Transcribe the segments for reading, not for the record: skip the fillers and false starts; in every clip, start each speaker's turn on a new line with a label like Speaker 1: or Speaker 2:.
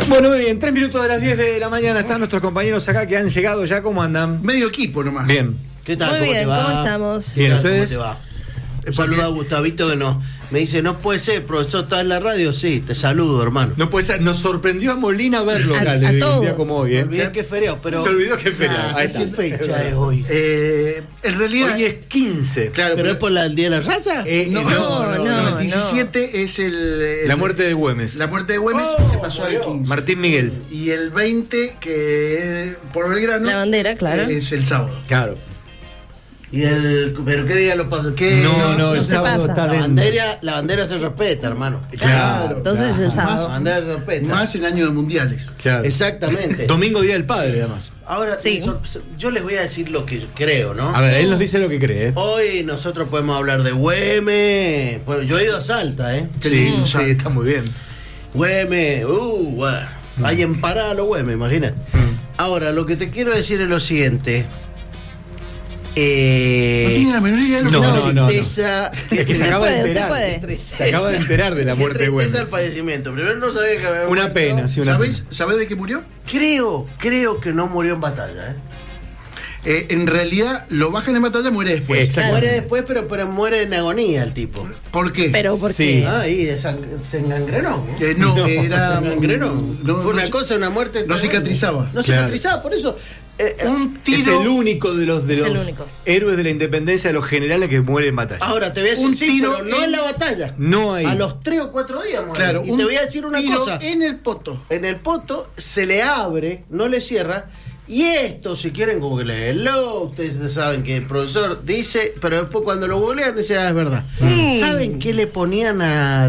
Speaker 1: Bueno, muy bien, 3 minutos de las 10 de la mañana. Están nuestros compañeros acá que han llegado ya. ¿Cómo andan?
Speaker 2: Medio equipo nomás.
Speaker 1: Bien.
Speaker 3: ¿Qué tal?
Speaker 4: Muy bien,
Speaker 3: te va?
Speaker 4: ¿cómo estamos?
Speaker 1: Bien,
Speaker 3: ¿Cómo
Speaker 1: ¿ustedes?
Speaker 3: te va? Saluda a Gustavito que me dice, no puede ser, profesor, ¿estás en la radio? Sí, te saludo, hermano.
Speaker 1: No puede ser, nos sorprendió a Molina verlo
Speaker 4: A
Speaker 1: acá, un
Speaker 4: todos.
Speaker 1: día como hoy,
Speaker 3: Me olvidé que es feriado, pero...
Speaker 1: Se olvidó que es feriado. Ahí
Speaker 3: ¿Qué
Speaker 1: está.
Speaker 3: fecha es hoy?
Speaker 2: En realidad.
Speaker 1: Hoy es 15.
Speaker 2: Claro,
Speaker 3: ¿Pero es por el Día de la Raza?
Speaker 4: No,
Speaker 2: el 17 es
Speaker 1: La muerte de Güemes.
Speaker 2: La muerte de Güemes se pasó al 15.
Speaker 1: Martín Miguel.
Speaker 2: Y el 20, que es por Belgrano.
Speaker 4: La bandera, claro.
Speaker 2: Es el sábado.
Speaker 1: Claro.
Speaker 3: ¿Pero qué día lo pasó? ¿Qué?
Speaker 1: No, el
Speaker 4: se
Speaker 1: sábado
Speaker 4: pasa.
Speaker 1: está
Speaker 3: La
Speaker 1: dentro.
Speaker 3: bandera se respeta, hermano.
Speaker 1: Claro.
Speaker 4: Entonces el
Speaker 3: La
Speaker 4: sábado.
Speaker 3: bandera se respeta.
Speaker 2: Más en año de mundiales.
Speaker 1: Claro.
Speaker 3: Exactamente.
Speaker 1: Domingo, Día del Padre, además.
Speaker 3: Ahora,
Speaker 4: Sí.
Speaker 3: yo les voy a decir lo que yo creo, ¿no?
Speaker 1: A ver, él nos dice lo que cree.
Speaker 3: Hoy nosotros podemos hablar de Güemes. Bueno, yo he ido a Salta, ¿eh?
Speaker 2: Qué
Speaker 1: Sí,
Speaker 2: lindo,
Speaker 1: sí,
Speaker 2: Salta.
Speaker 1: está muy bien.
Speaker 3: Güemes, bueno. Hay en parada los Güemes, imagínate. Ahora, lo que te quiero decir es lo siguiente.
Speaker 2: No tiene la menor idea de lo que
Speaker 1: No,
Speaker 2: está
Speaker 1: no.
Speaker 3: Tristeza.
Speaker 1: Es que se acaba de
Speaker 4: puede,
Speaker 1: enterar.
Speaker 4: usted puede.
Speaker 1: Se acaba de enterar de la muerte de
Speaker 3: Qué tristeza
Speaker 1: Güemes.
Speaker 3: el fallecimiento. Primero no sabía que había
Speaker 1: Una
Speaker 3: muerto.
Speaker 1: pena, sí, una
Speaker 2: ¿Sabés de qué murió?
Speaker 3: Creo que no murió en batalla, ¿eh?
Speaker 2: En realidad, lo bajan en batalla, muere después.
Speaker 1: Exacto.
Speaker 3: Muere después, pero muere en agonía el tipo.
Speaker 2: ¿Por qué?
Speaker 4: Pero ¿por
Speaker 1: Sí.
Speaker 4: qué?
Speaker 3: Ah, y se engangrenó.
Speaker 2: No, era.
Speaker 3: ¿Se engangrenó?
Speaker 2: no,
Speaker 3: Fue una
Speaker 2: no,
Speaker 3: cosa, una muerte.
Speaker 2: no cicatrizaba.
Speaker 3: No
Speaker 1: Claro.
Speaker 3: cicatrizaba, por eso.
Speaker 2: Un
Speaker 1: Es
Speaker 2: tiro.
Speaker 1: el único de los
Speaker 4: el único.
Speaker 1: héroes de la independencia de los generales que muere en batalla.
Speaker 3: Ahora te voy a decir,
Speaker 2: Un
Speaker 3: sí,
Speaker 2: tiro
Speaker 3: pero no en la batalla.
Speaker 1: No hay.
Speaker 3: A los 3 o 4 días muere.
Speaker 2: Claro,
Speaker 3: y
Speaker 2: un
Speaker 3: te voy a decir una
Speaker 2: tiro
Speaker 3: cosa.
Speaker 2: en el poto.
Speaker 3: En el poto se le abre, no le cierra. Y esto, si quieren, googleenlo. Ustedes saben que el profesor dice, pero después cuando lo googlean, dice, es verdad. ¿Saben qué le ponían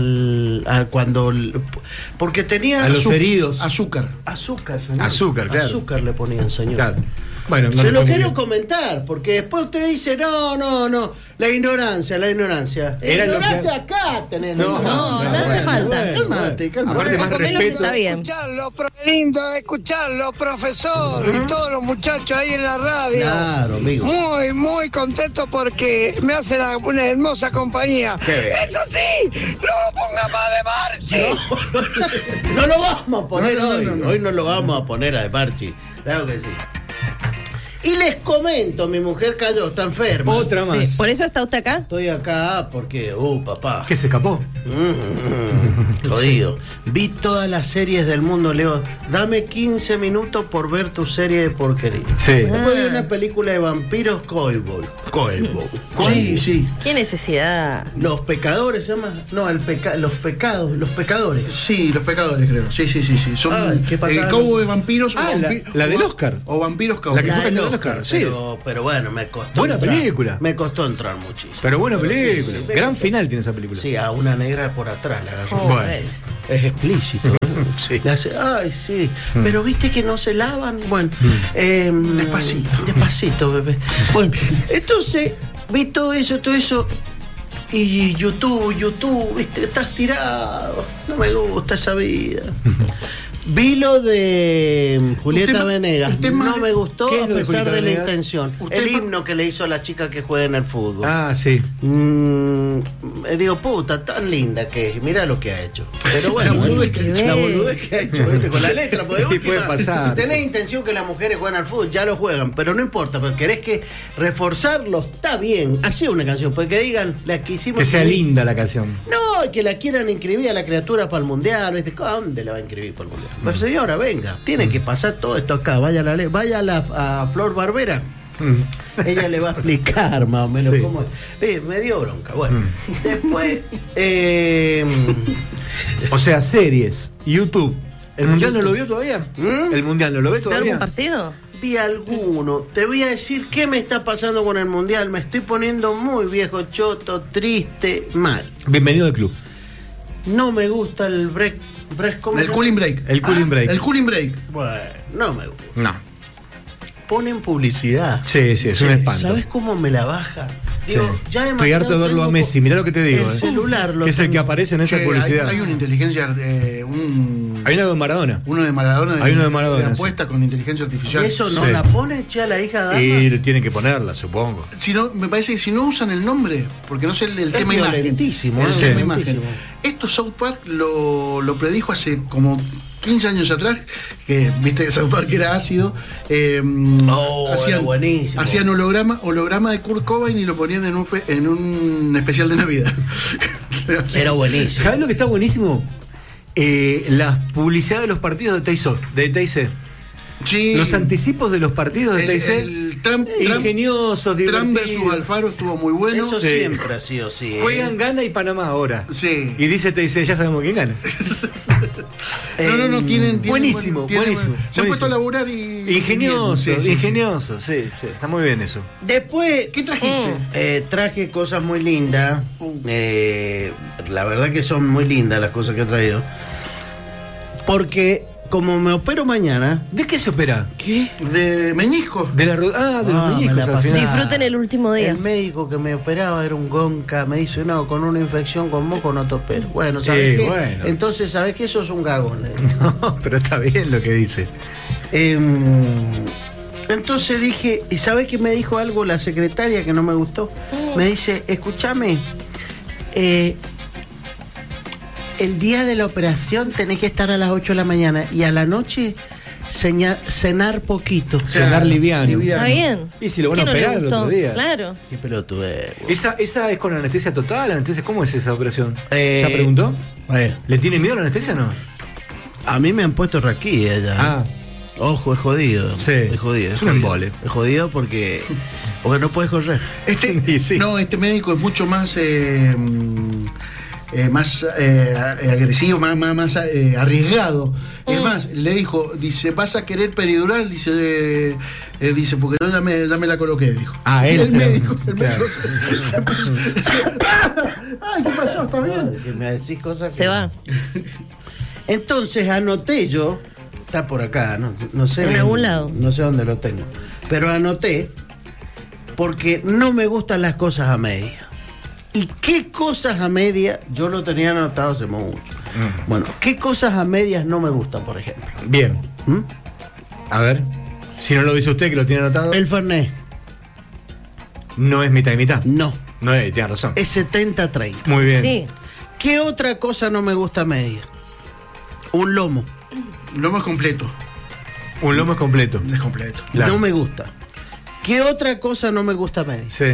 Speaker 3: porque tenía
Speaker 1: A los heridos.
Speaker 2: Azúcar.
Speaker 3: azúcar, señor.
Speaker 1: Azúcar, claro.
Speaker 3: Azúcar le ponían, señor.
Speaker 1: Claro. Bueno, no
Speaker 3: Se
Speaker 1: le
Speaker 3: lo
Speaker 1: fue muy
Speaker 3: quiero
Speaker 1: bien.
Speaker 3: comentar, porque después usted dice, no, la ignorancia.
Speaker 1: Era lo
Speaker 3: Ignorancia
Speaker 1: que-
Speaker 3: acá tenés.
Speaker 1: No,
Speaker 4: no hace falta.
Speaker 2: Cálmate, cálmate.
Speaker 1: Aparte, más
Speaker 4: Con menos
Speaker 1: respeto.
Speaker 4: está bien.
Speaker 5: Escucharlo, lindo escucharlo, profesor, y todos los muchachos ahí en la radio.
Speaker 3: Claro, amigo.
Speaker 5: Muy contento porque me hacen una hermosa compañía.
Speaker 3: Qué bien.
Speaker 5: Eso sí, no ponga más de marcha.
Speaker 3: No lo vamos a poner
Speaker 2: No.
Speaker 3: hoy no lo vamos a poner a de Parchi. Claro que sí. Y les comento, mi mujer cayó, está enferma.
Speaker 1: Otra más.
Speaker 4: Sí, ¿por eso está usted acá?
Speaker 3: Estoy acá porque, papá.
Speaker 1: ¿Qué se escapó?
Speaker 3: Jodido. Vi todas las series del mundo, Leo. Dame 15 minutos por ver tu serie de porquería.
Speaker 1: Sí.
Speaker 3: Después vi una película de vampiros Cowboy.
Speaker 2: Sí.
Speaker 4: ¿Qué necesidad?
Speaker 3: Los pecadores se llama. No, los pecadores.
Speaker 2: Sí, los pecadores, creo. Sí. Son
Speaker 3: Ay, qué patada.
Speaker 2: cowboy de vampiros
Speaker 1: Ah, la del Oscar.
Speaker 2: O vampiros
Speaker 1: La
Speaker 2: cowboy.
Speaker 1: que fue
Speaker 3: del
Speaker 1: del
Speaker 3: Oscar,
Speaker 1: Oscar, sí.
Speaker 3: pero bueno, me costó.
Speaker 1: Buena
Speaker 3: entrar.
Speaker 1: película.
Speaker 3: Me costó entrar muchísimo.
Speaker 1: Pero buena película.
Speaker 3: sí, me
Speaker 1: Gran
Speaker 3: costó.
Speaker 1: final tiene esa película.
Speaker 3: Sí, a una negra por atrás la agarró.
Speaker 4: Oh,
Speaker 1: Bueno.
Speaker 4: bueno.
Speaker 3: Es explícito.
Speaker 1: Sí.
Speaker 3: Le hace, ay, sí. Pero viste que no se lavan. Bueno, despacito, bebé. Bueno, entonces, vi todo eso. Y YouTube, viste, estás tirado. No me gusta esa vida. Vi lo de Julieta
Speaker 2: Usted-
Speaker 3: Venegas.
Speaker 2: usted
Speaker 3: No
Speaker 2: más-
Speaker 3: me gustó
Speaker 1: ¿Qué es
Speaker 3: a
Speaker 1: lo de
Speaker 3: pesar
Speaker 1: Julieta
Speaker 3: de la
Speaker 1: Venegas?
Speaker 3: intención.
Speaker 2: Usted
Speaker 3: El
Speaker 2: más-
Speaker 3: himno que le hizo a la chica que juega en el fútbol.
Speaker 1: Ah, sí.
Speaker 3: Digo, puta, tan linda que es. Mira lo que ha hecho. Pero bueno,
Speaker 2: La boludez que
Speaker 4: ha hecho.
Speaker 3: la boludez que ha hecho, ¿viste? Con la letra. Porque de
Speaker 1: Sí,
Speaker 3: última,
Speaker 1: puede pasar.
Speaker 3: si tenés intención que las mujeres jueguen al fútbol, ya lo juegan. Pero no importa, porque querés que reforzarlo, está bien. Hacé una canción, porque que digan la que hicimos.
Speaker 1: Que sea linda la canción.
Speaker 3: No, y que la quieran inscribir a la criatura para el mundial. ¿Viste? ¿Dónde la va a inscribir para el mundial? Pues señora, venga, tiene que pasar todo esto acá. Vaya a Flor Barbera. Ella le va a explicar más o menos
Speaker 1: Sí.
Speaker 3: cómo es. Me dio bronca. Bueno, después.
Speaker 1: O sea, series, YouTube. ¿El Mundial no lo vio todavía?
Speaker 3: ¿Mm?
Speaker 1: ¿El Mundial no lo ve
Speaker 4: ¿Ve
Speaker 1: todavía?
Speaker 4: algún partido?
Speaker 3: Vi alguno. Te voy a decir qué me está pasando con el mundial. Me estoy poniendo muy viejo, choto, triste, mal.
Speaker 1: Bienvenido al club.
Speaker 3: No me gusta el break. ¿Cómo
Speaker 2: El
Speaker 3: se
Speaker 2: cooling break.
Speaker 1: El cooling break.
Speaker 2: El cooling break.
Speaker 3: llama? Bueno, no me gusta.
Speaker 1: No.
Speaker 3: Ponen publicidad.
Speaker 1: Sí, es un espanto.
Speaker 3: ¿Sabes cómo me la baja? Digo,
Speaker 1: Sí.
Speaker 3: ya
Speaker 1: Estoy harto de
Speaker 3: demasiado
Speaker 1: verlo a
Speaker 3: tengo
Speaker 1: Messi, mirá lo que te digo.
Speaker 3: El celular lo
Speaker 1: que es el que
Speaker 3: tengo.
Speaker 1: aparece en esa
Speaker 2: Che,
Speaker 1: publicidad.
Speaker 2: hay una inteligencia,
Speaker 1: Hay una de Maradona.
Speaker 2: uno de Maradona.
Speaker 1: Hay uno de Maradona,
Speaker 2: de apuesta con inteligencia artificial.
Speaker 3: ¿Y eso no
Speaker 1: Sí.
Speaker 3: la pone ya la hija de Dama?
Speaker 1: Y tienen que ponerla, supongo.
Speaker 2: Si no, me parece que si no usan el nombre, porque no sé el tema imagen.
Speaker 3: violentísimo,
Speaker 2: El
Speaker 3: es
Speaker 2: tema
Speaker 3: violentísimo.
Speaker 2: imagen. Esto South Park lo predijo hace como 15 años atrás, que viste que South Park era ácido,
Speaker 3: era buenísimo.
Speaker 2: hacían holograma de Kurt Cobain y lo ponían en un especial de Navidad.
Speaker 3: Era buenísimo.
Speaker 1: ¿Sabes lo que está buenísimo? Las publicidades de los partidos de TIC.
Speaker 2: Sí.
Speaker 1: Los anticipos de los partidos de TIC.
Speaker 2: El Trump
Speaker 1: ingeniosos,
Speaker 2: Trump
Speaker 1: divertidos.
Speaker 2: versus Alfaro estuvo muy bueno.
Speaker 3: Eso
Speaker 1: Sí.
Speaker 3: siempre ha sido así.
Speaker 1: Juegan Ghana y Panamá ahora.
Speaker 2: Sí.
Speaker 1: Y dice TIC, ya sabemos quién gana.
Speaker 2: No, tienen
Speaker 1: buenísimo, buenísimo.
Speaker 2: Se han puesto a laburar y...
Speaker 1: Ingenioso,
Speaker 2: Sí.
Speaker 1: ingenioso, sí, está muy bien eso.
Speaker 3: Después,
Speaker 2: ¿Qué trajiste?
Speaker 3: traje cosas muy lindas. La verdad que son muy lindas las cosas que he traído. Porque como me opero mañana,
Speaker 1: ¿De qué se opera?
Speaker 3: ¿qué?
Speaker 2: De meñisco.
Speaker 1: De los meñiscos
Speaker 3: me la
Speaker 1: al
Speaker 3: pasé.
Speaker 1: final.
Speaker 4: Disfruten el último día.
Speaker 3: El médico que me operaba era un gonca, me dice, no, con una infección con moco no te opero. Bueno, ¿sabes
Speaker 1: Sí,
Speaker 3: qué?
Speaker 1: bueno.
Speaker 3: Entonces, ¿sabes qué? Eso es un gagón.
Speaker 1: No, pero está bien lo que dice.
Speaker 3: Entonces dije, ¿y sabes qué me dijo algo la secretaria que no me gustó? Me dice, escúchame, el día de la operación tenés que estar a las 8 de la mañana y a la noche cenar poquito.
Speaker 1: Cenar liviano.
Speaker 4: Está bien.
Speaker 1: Y si lo van a
Speaker 4: ¿Qué no le
Speaker 1: operar el
Speaker 4: gustó?
Speaker 1: otro día.
Speaker 4: Claro.
Speaker 3: Qué pelotude.
Speaker 1: ¿Esa es con anestesia total? ¿Anestesia? ¿Cómo es esa operación?
Speaker 3: Eh,
Speaker 1: ¿Ya preguntó?
Speaker 3: Bueno,
Speaker 1: ¿Le tiene miedo a la anestesia o no?
Speaker 3: a mí me han puesto raquilla ya.
Speaker 1: Ah,
Speaker 3: Ojo, es jodido.
Speaker 1: Sí.
Speaker 3: Es jodido.
Speaker 1: Es un embole.
Speaker 3: Es jodido porque no puedes correr.
Speaker 1: Sí.
Speaker 2: No, este médico es mucho más agresivo, más arriesgado. Es más, le dijo, dice, ¿vas a querer peridural? Dice, porque yo ya me la coloqué, dijo.
Speaker 1: Ah, él
Speaker 2: el
Speaker 1: se-
Speaker 2: médico
Speaker 1: claro.
Speaker 2: se puso. Ay, ¿qué pasó? ¿Está bien?
Speaker 3: Que me decís cosas que...
Speaker 4: Se va.
Speaker 3: Entonces anoté yo, está por acá, no sé.
Speaker 4: En algún lado.
Speaker 3: No sé dónde lo tengo. Pero anoté porque no me gustan las cosas a media. ¿Y qué cosas a media? Yo lo tenía anotado hace mucho. Bueno, ¿qué cosas a medias no me gustan, por ejemplo?
Speaker 1: Bien.
Speaker 3: ¿Mm?
Speaker 1: A ver. Si no lo dice usted, que lo tiene anotado.
Speaker 3: El Fernet,
Speaker 1: No es mitad y mitad.
Speaker 3: no.
Speaker 1: No es, tiene razón.
Speaker 3: Es 70-30.
Speaker 1: Muy bien.
Speaker 4: Sí.
Speaker 3: ¿Qué otra cosa no me gusta a media? Un lomo.
Speaker 2: Lomo es completo.
Speaker 1: Un lomo es completo.
Speaker 2: Es completo.
Speaker 1: Claro.
Speaker 3: No me gusta. ¿Qué otra cosa no me gusta a media?
Speaker 1: Sí.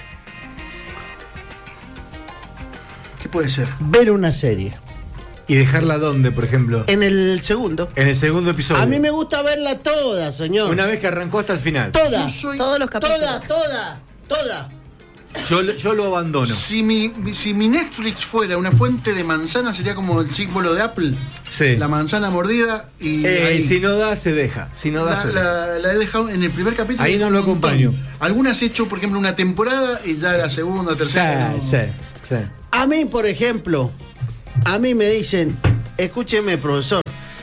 Speaker 2: ¿Qué puede ser?
Speaker 3: Ver una serie.
Speaker 1: ¿Y dejarla dónde, por ejemplo?
Speaker 3: En el segundo.
Speaker 1: En el segundo episodio.
Speaker 3: A mí me gusta verla toda, señor.
Speaker 1: Una vez que arrancó hasta el final.
Speaker 3: Toda.
Speaker 2: Yo soy-
Speaker 4: Todos los capítulos.
Speaker 3: Toda.
Speaker 1: Yo lo abandono.
Speaker 2: Si mi Netflix fuera una fuente de manzana, sería como el símbolo de Apple.
Speaker 1: Sí.
Speaker 2: La manzana mordida y ahí.
Speaker 1: Si no da, se deja. Si no da, se deja.
Speaker 2: la he dejado en el primer capítulo.
Speaker 1: Ahí no lo
Speaker 2: un montón.
Speaker 1: acompaño.
Speaker 2: Algunas he hecho, por ejemplo, una temporada y ya la segunda, tercera. no.
Speaker 1: Sí.
Speaker 3: A mí, por ejemplo, a mí me dicen, escúcheme, profesor,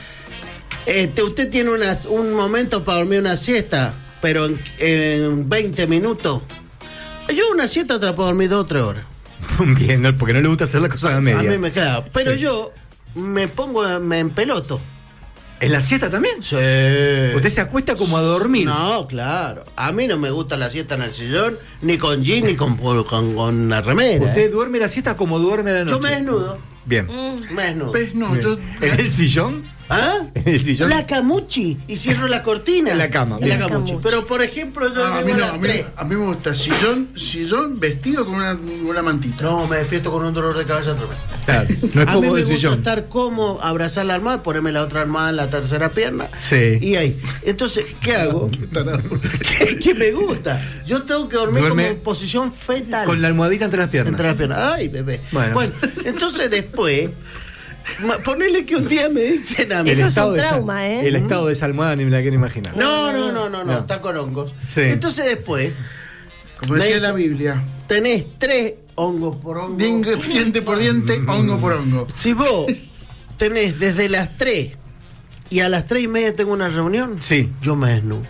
Speaker 3: usted tiene un momento para dormir una siesta, pero en 20 minutos. Yo una siesta te la puedo dormir 2 o 3 horas.
Speaker 1: Bien, porque no le gusta hacer las cosas a media.
Speaker 3: A mí me claro. Pero
Speaker 1: Sí.
Speaker 3: yo me empeloto.
Speaker 1: ¿En la siesta también?
Speaker 3: Sí.
Speaker 1: Usted se acuesta como a dormir.
Speaker 3: No, claro. A mí no me gusta la siesta en el sillón, ni con jean, ni con una remera.
Speaker 1: Usted duerme la siesta como duerme a la noche.
Speaker 3: Yo me desnudo.
Speaker 1: Bien.
Speaker 3: Me desnudo.
Speaker 2: Pues no,
Speaker 1: Bien.
Speaker 2: yo.
Speaker 1: ¿En el sillón?
Speaker 3: ¿Ah?
Speaker 1: ¿En el sillón?
Speaker 3: La camuchi y cierro la cortina.
Speaker 1: En la cama,
Speaker 3: En la
Speaker 1: bien.
Speaker 3: camuchi. Pero por ejemplo, yo
Speaker 2: a,
Speaker 3: llego
Speaker 2: mí
Speaker 3: a
Speaker 2: no,
Speaker 3: las 3.
Speaker 2: a mí me gusta sillón vestido con una mantita.
Speaker 3: No, me despierto con un dolor de cabeza tremendo.
Speaker 1: Claro, no es
Speaker 3: A mí
Speaker 1: como
Speaker 3: me
Speaker 1: el
Speaker 3: gusta
Speaker 1: sillón.
Speaker 3: estar cómodo, abrazar la almohada, ponerme la otra almohada en la tercera pierna.
Speaker 1: Sí.
Speaker 3: Y ahí. Entonces, ¿qué hago? ¿Qué me gusta? Yo tengo que dormir
Speaker 1: Duerme
Speaker 3: como en posición fetal.
Speaker 1: Con la almohadita entre las piernas.
Speaker 3: Entre las piernas. Ay, bebé.
Speaker 1: Bueno.
Speaker 3: Bueno, entonces después, ponele que un día me dicen a mí.
Speaker 4: Eso es
Speaker 1: estado
Speaker 4: un
Speaker 1: de esa-
Speaker 4: trauma, ¿eh?
Speaker 1: El estado de esa almohada ni me la quiero imaginar.
Speaker 3: No, está con hongos.
Speaker 1: Sí.
Speaker 3: Entonces después,
Speaker 2: Como
Speaker 3: me
Speaker 2: decía
Speaker 3: dice-
Speaker 2: la Biblia.
Speaker 3: tenés 3 hongos por hongo.
Speaker 2: Diente por diente, hongo por hongo.
Speaker 3: Si vos tenés desde las 3 y a las 3:30 tengo una reunión,
Speaker 1: Sí.
Speaker 3: yo me desnudo.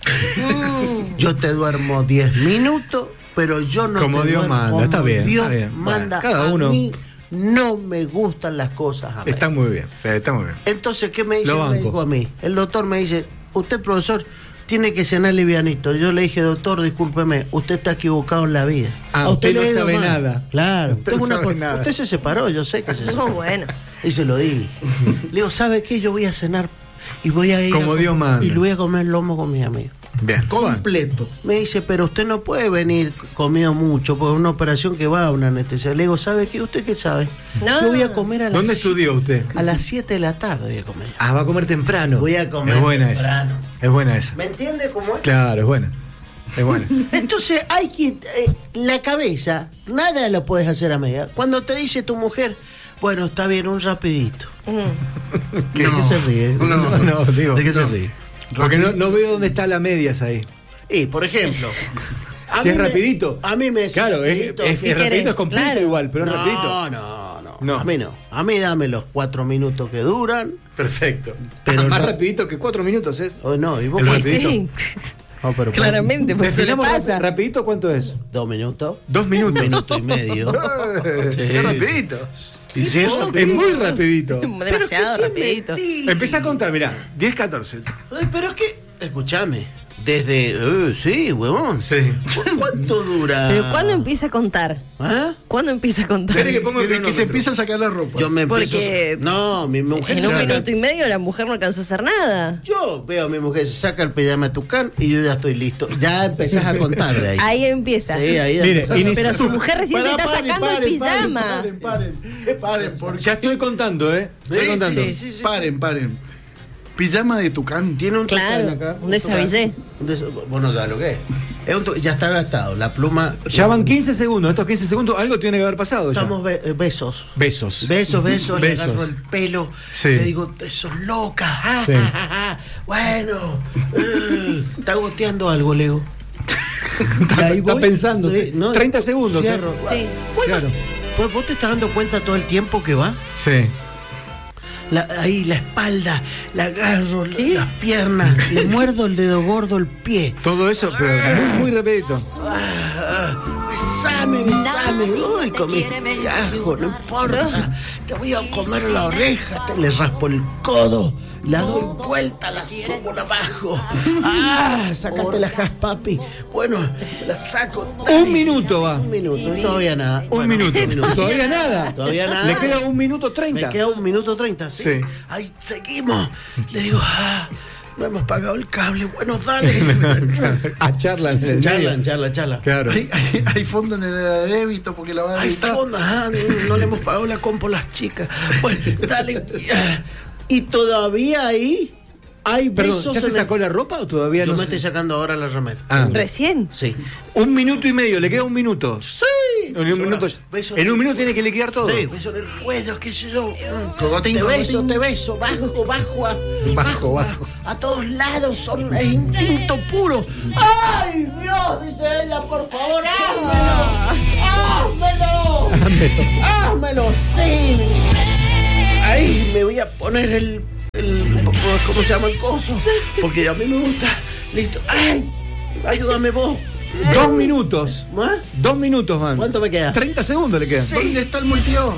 Speaker 3: Yo te duermo 10 minutos, pero yo no
Speaker 1: Como
Speaker 3: te
Speaker 1: Dios
Speaker 3: duermo
Speaker 1: manda,
Speaker 3: como
Speaker 1: está bien,
Speaker 3: Dios
Speaker 1: está bien.
Speaker 3: manda.
Speaker 1: Bueno, cada uno.
Speaker 3: A mí no me gustan las cosas a mí.
Speaker 1: Está muy bien. Está muy bien.
Speaker 3: Entonces, ¿qué me dice
Speaker 1: Lo
Speaker 3: el
Speaker 1: banco.
Speaker 3: médico a mí? El doctor me dice, usted, profesor, tiene que cenar livianito. Yo le dije, doctor, discúlpeme, usted está equivocado en la vida.
Speaker 1: Ah,
Speaker 3: A
Speaker 1: usted no
Speaker 3: le ha ido
Speaker 1: sabe
Speaker 3: mal.
Speaker 1: nada.
Speaker 3: Claro.
Speaker 1: Usted
Speaker 3: tengo
Speaker 1: no
Speaker 3: una
Speaker 1: sabe
Speaker 3: por-
Speaker 1: nada.
Speaker 3: Usted se separó, yo sé que se separó.
Speaker 4: No, bueno.
Speaker 3: Y se lo di. Le digo, ¿sabe qué? Yo voy a cenar y voy a ir
Speaker 1: Como Dios manda.
Speaker 3: y le voy a comer lomo con mis amigos.
Speaker 1: Bien.
Speaker 2: Completo.
Speaker 3: Me dice, pero usted no puede venir comido mucho por una operación que va a una anestesia. Le digo, ¿sabe qué? ¿Usted qué sabe?
Speaker 4: No.
Speaker 3: Yo voy a comer a las
Speaker 1: ¿Dónde estudió usted?
Speaker 3: A las 7 de la tarde voy a comer.
Speaker 1: Ah, va a comer temprano.
Speaker 3: Voy a comer
Speaker 1: Es buena
Speaker 3: temprano.
Speaker 1: esa. Es buena esa.
Speaker 3: ¿Me entiende cómo es?
Speaker 1: Claro, es buena. Es buena.
Speaker 3: Entonces hay que... la cabeza, nada lo puedes hacer a media. Cuando te dice tu mujer, bueno, está bien, un rapidito. ¿De qué se ríe?
Speaker 1: No, digo.
Speaker 3: ¿De qué se ríe?
Speaker 1: Porque no veo dónde está la medias ahí.
Speaker 3: Y, por ejemplo...
Speaker 1: Si es rapidito.
Speaker 3: A mí me decís
Speaker 1: Claro, es
Speaker 3: rapidito.
Speaker 1: rapidito,
Speaker 4: querés?
Speaker 1: es completo
Speaker 4: Claro.
Speaker 1: igual, pero es rapidito.
Speaker 3: No. A mí no. A mí dame los 4 minutos que duran.
Speaker 1: Perfecto.
Speaker 3: Pero
Speaker 1: Más
Speaker 3: no-
Speaker 1: rapidito que 4 minutos es.
Speaker 3: O no, y vos
Speaker 1: El
Speaker 4: Y
Speaker 1: rapidito.
Speaker 4: sí,
Speaker 3: No, pero
Speaker 4: claramente, porque se le
Speaker 1: Definamos
Speaker 4: pasa.
Speaker 1: rapidito, ¿cuánto es?
Speaker 3: 2 minutos.
Speaker 1: 2 minutos.
Speaker 3: Un minuto y medio.
Speaker 1: Qué rapidito.
Speaker 3: Y si es
Speaker 4: poco.
Speaker 1: Es muy rapidito.
Speaker 4: Demasiado rapidito.
Speaker 1: Empieza a contar, mirá. 10, 14.
Speaker 3: Pero es que, escúchame, desde... sí, huevón.
Speaker 1: Sí.
Speaker 3: ¿Cuánto dura?
Speaker 4: Pero ¿cuándo empieza a contar?
Speaker 3: ¿Ah?
Speaker 4: ¿Cuándo empieza a contar?
Speaker 1: Espere que pongo el
Speaker 2: Desde que se
Speaker 1: cronómetro.
Speaker 2: empieza a sacar la ropa.
Speaker 3: Yo me empiezo...
Speaker 4: Porque-
Speaker 3: No, mi mujer
Speaker 4: En
Speaker 3: se
Speaker 4: un
Speaker 3: saca...
Speaker 4: minuto y medio la mujer no alcanzó a hacer nada.
Speaker 3: Yo veo a mi mujer, se saca el pijama de tucán y yo ya estoy listo. Ya empezás a contar de ahí.
Speaker 4: Ahí empieza.
Speaker 3: Sí, ahí
Speaker 1: Mire,
Speaker 3: empezás a-
Speaker 1: inicia-
Speaker 4: Pero su mujer recién se está
Speaker 2: Paren,
Speaker 4: sacando el
Speaker 2: paren,
Speaker 4: pijama.
Speaker 2: Paren, porque...
Speaker 1: Ya estoy contando, ¿eh? Estoy contando.
Speaker 3: sí.
Speaker 2: Paren. Pijama de tucán.
Speaker 3: Tiene un
Speaker 4: Claro,
Speaker 3: tucán acá.
Speaker 4: un desabillé.
Speaker 3: Vos no sabés lo que es. Ya está gastado. La pluma...
Speaker 1: Ya van 15 segundos. Estos 15 segundos, algo tiene que haber pasado. Ya.
Speaker 3: Estamos besos.
Speaker 1: Besos.
Speaker 3: Besos, le
Speaker 1: Besos.
Speaker 3: agarro el pelo,
Speaker 1: Sí.
Speaker 3: le digo, sos loca,
Speaker 1: Sí.
Speaker 3: bueno, está goteando algo, Leo.
Speaker 1: Está pensando. 30 segundos.
Speaker 3: Cierro.
Speaker 4: Sí.
Speaker 3: Bueno,
Speaker 1: Claro.
Speaker 3: pues vos te estás dando cuenta todo el tiempo que va.
Speaker 1: Sí.
Speaker 3: Ahí la espalda, la agarro,
Speaker 4: ¿Qué?
Speaker 3: las piernas, le muerdo el dedo gordo, el pie.
Speaker 1: Todo eso, pero muy rapidito.
Speaker 3: Besame. Uy, comí ajo, no importa. Te voy a comer la oreja, le raspo el codo, la doy vuelta, la subo abajo. Sácate la jas, papi. Bueno, la saco.
Speaker 1: Un minuto va.
Speaker 3: Un minuto, todavía nada.
Speaker 1: Un minuto. Todavía nada.
Speaker 3: Todavía nada.
Speaker 1: Le queda 1 minuto 30.
Speaker 3: Me queda 1 minuto 30, ¿sí?
Speaker 1: Sí.
Speaker 3: Ahí seguimos. Le digo, no hemos pagado el cable. Bueno, dale.
Speaker 1: A charla en el medio.
Speaker 3: Charla.
Speaker 1: Claro.
Speaker 2: Hay fondo en el débito porque la van a
Speaker 3: Hay
Speaker 2: editar.
Speaker 3: fondo, no le hemos pagado la compo a las chicas. Bueno, dale. Y todavía ahí hay
Speaker 1: Perdón,
Speaker 3: besos.
Speaker 1: ¿ya se
Speaker 3: en el-
Speaker 1: sacó la ropa o todavía
Speaker 3: Yo
Speaker 1: no?
Speaker 3: me estoy sacando ahora la remera.
Speaker 1: Ah.
Speaker 4: Recién.
Speaker 3: Sí.
Speaker 1: 1 minuto y medio, le queda 1 minuto.
Speaker 3: Sí.
Speaker 1: En un minuto,
Speaker 3: Beso
Speaker 1: en un minuto tiene que liquidar todo.
Speaker 3: Sí, beso en el cuello, qué sé yo.
Speaker 2: Cogotín,
Speaker 3: Te
Speaker 2: cogotín.
Speaker 3: beso, bajo. A todos lados, es instinto puro. ¡Ay, Dios! Dice ella, por favor, ¡házmelo! ¡Sí! Ahí me voy a poner el ¿cómo se llama el coso? Porque a mí me gusta. Listo. ¡Ay! Ayúdame vos.
Speaker 1: 2 minutos.
Speaker 3: ¿Ah?
Speaker 1: 2 minutos, man.
Speaker 3: ¿Cuánto me queda?
Speaker 1: 30 segundos le quedan.
Speaker 3: Sí.
Speaker 2: ¿Dónde está el multió?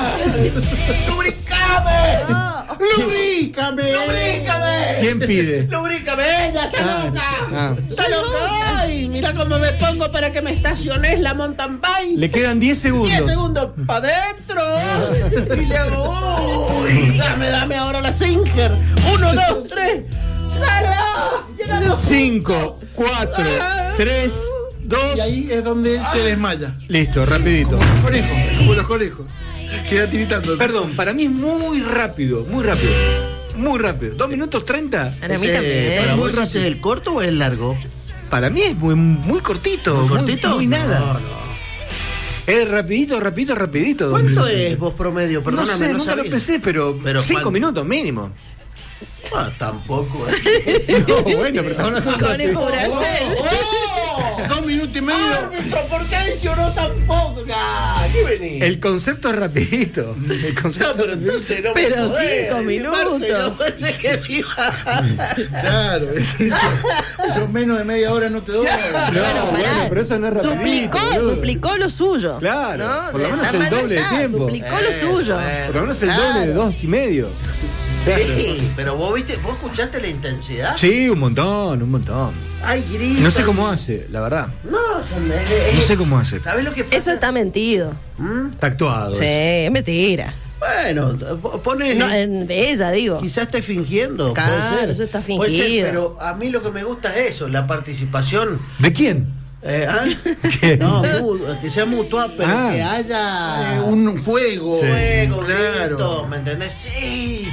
Speaker 3: ¡Lubricame!
Speaker 1: ¿Quién pide?
Speaker 3: ¡Lubrícame! ¡Ella está loca! ¡Está loca! ¡Ay! Mira cómo me pongo para que me estaciones la mountain bike.
Speaker 1: Le quedan 10 segundos.
Speaker 3: 10 segundos para adentro. Y le hago. ¡Uy! Dame ahora la Singer. 1, 2, 3. ¡Dale! ¡Llegamos!
Speaker 1: 5, 4, 3, 2.
Speaker 2: Y ahí es donde él se desmaya.
Speaker 1: Listo, rapidito.
Speaker 2: Conejo, como los conejos. Queda tiritando.
Speaker 1: Perdón, para mí es muy rápido, muy rápido. Muy rápido. 2 minutos 30.
Speaker 4: Para mí
Speaker 3: Ese,
Speaker 4: también.
Speaker 3: ¿Para
Speaker 1: Muy
Speaker 3: vos ese es el corto o el largo?
Speaker 1: Para mí es muy cortito.
Speaker 3: ¿Muy cortito?
Speaker 1: Muy nada.
Speaker 3: No.
Speaker 1: Es rapidito.
Speaker 3: ¿Cuánto es vos promedio?
Speaker 1: No
Speaker 3: Perdóname,
Speaker 1: sé,
Speaker 3: no
Speaker 1: nunca lo
Speaker 3: sabía.
Speaker 1: pensé, pero 5
Speaker 3: ¿cuánto?
Speaker 1: minutos mínimo.
Speaker 3: Tampoco.
Speaker 1: No, bueno, pero estamos hablando de-
Speaker 4: Conejo Bracel.
Speaker 2: 2 minutos y medio.
Speaker 3: ¡Árbitro! ¿Por qué adicionó tan poco? ¿Qué venís?
Speaker 1: El concepto es rapidito. El
Speaker 3: No,
Speaker 1: concepto
Speaker 3: pero entonces no me
Speaker 4: Pero
Speaker 3: podés,
Speaker 4: 5
Speaker 3: Marce,
Speaker 4: minutos.
Speaker 3: yo pensé que viva.
Speaker 2: Claro, yo menos de media hora no te doy.
Speaker 1: No, bueno, pero eso no es rapidito. boludo.
Speaker 4: Duplicó lo suyo.
Speaker 1: Claro,
Speaker 4: ¿no?
Speaker 1: por lo menos
Speaker 4: Está
Speaker 1: el
Speaker 4: mal,
Speaker 1: doble de
Speaker 4: está,
Speaker 1: tiempo.
Speaker 4: Duplicó lo suyo.
Speaker 1: Por lo menos el doble de 2 y medio.
Speaker 3: Sí, pero vos viste, vos escuchaste la intensidad.
Speaker 1: Sí, un montón.
Speaker 3: Ay, grita.
Speaker 1: No sé cómo hace, la verdad.
Speaker 3: No,
Speaker 1: No sé cómo hace.
Speaker 3: ¿Sabes lo que pasa?
Speaker 4: Eso está mentido.
Speaker 1: Está actuado.
Speaker 4: Sí, es mentira.
Speaker 3: Bueno, ponele.
Speaker 4: No, de ella, digo.
Speaker 3: Quizás esté fingiendo.
Speaker 4: Claro,
Speaker 3: puede ser.
Speaker 4: eso está
Speaker 3: Puede ser,
Speaker 4: fingido.
Speaker 3: pero a mí lo que me gusta es eso, la participación.
Speaker 1: ¿De quién?
Speaker 3: ¿Ah?
Speaker 1: ¿Qué?
Speaker 3: No, que sea mutua, pero
Speaker 1: Ah.
Speaker 3: que haya
Speaker 2: Un fuego.
Speaker 3: fuego,
Speaker 2: claro.
Speaker 3: grito, ¿me entendés? Sí.